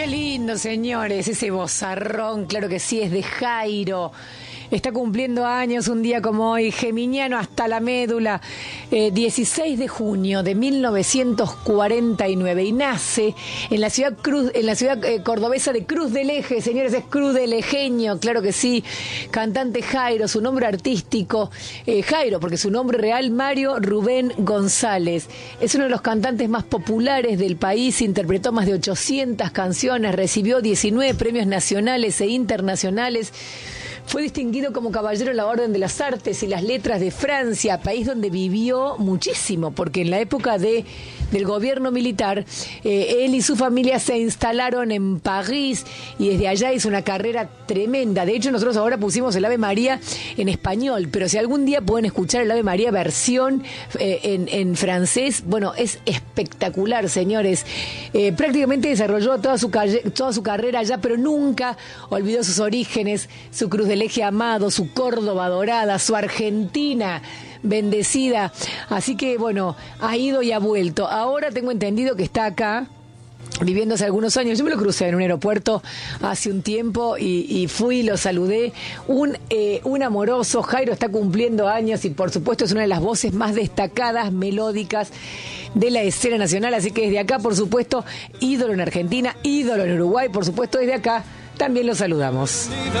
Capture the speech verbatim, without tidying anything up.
Qué lindo, señores, ese vozarrón, claro que sí, es de Jairo. Está cumpliendo años un día como hoy, geminiano hasta la médula, eh, dieciséis de junio de mil novecientos cuarenta y nueve, y nace en la ciudad Cruz, en la ciudad eh, cordobesa de Cruz del Eje, señores, es Cruz del Ejeño, claro que sí, cantante Jairo, su nombre artístico, eh, Jairo, porque su nombre real, Mario Rubén González, es uno de los cantantes más populares del país, interpretó más de ochocientas canciones, recibió diecinueve premios nacionales e internacionales. Fue distinguido como caballero de la Orden de las Artes y las Letras de Francia, país donde vivió muchísimo, porque en la época de, del gobierno militar, eh, él y su familia se instalaron en París y desde allá hizo una carrera tremenda. De hecho, nosotros ahora pusimos el Ave María en español, pero si algún día pueden escuchar el Ave María versión eh, en, en francés, bueno, es espectacular, señores. Eh, prácticamente desarrolló toda su, toda su carrera allá, pero nunca olvidó sus orígenes, su cruz del Eje amado, su Córdoba dorada, su Argentina bendecida. Así que, bueno, ha ido y ha vuelto. Ahora tengo entendido que está acá viviendo hace algunos años. Yo me lo crucé en un aeropuerto hace un tiempo y, y fui, lo saludé. Un, eh, un amoroso. Jairo está cumpliendo años y por supuesto es una de las voces más destacadas, melódicas de la escena nacional. Así que desde acá, por supuesto, ídolo en Argentina, ídolo en Uruguay, por supuesto desde acá también lo saludamos.